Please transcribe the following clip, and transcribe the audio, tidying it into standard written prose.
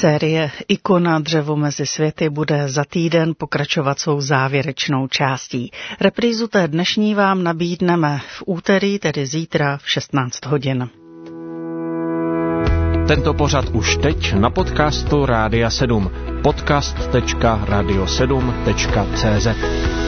Série Ikona dřevo mezi světy bude za týden pokračovat svou závěrečnou částí. Reprízu té dnešní vám nabídneme v úterý, tedy zítra v 16 hodin. Tento pořad už teď na podcastu Rádia 7. podcast.radio7.cz